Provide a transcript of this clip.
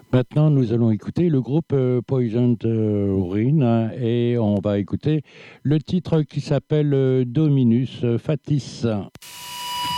Maintenant, nous allons écouter le groupe Poison Ruin et on va écouter le titre qui s'appelle Dominus Fatis.